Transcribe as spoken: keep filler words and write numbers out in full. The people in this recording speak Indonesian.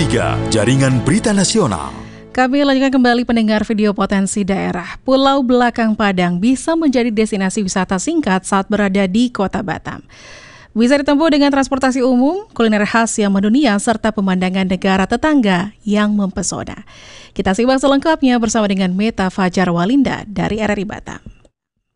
tiga, Jaringan Berita Nasional. Kami lanjutkan kembali pendengar video potensi daerah. Pulau Belakang Padang bisa menjadi destinasi wisata singkat saat berada di Kota Batam. Bisa ditempuh dengan transportasi umum, kuliner khas yang mendunia, serta pemandangan negara tetangga yang mempesona. Kita simak selengkapnya bersama dengan Meta Fajar Walinda dari R R I Batam.